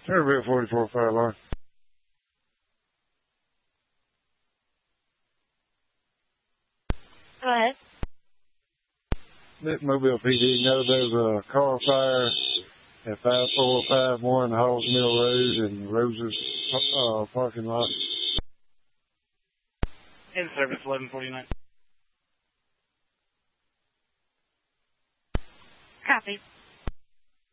Turnerville 44 fire alarm. Go ahead. Let Mobile PD know there's a car fire at 5451 Halls Mill Road in Rose's parking lot. In service 1149. Copy.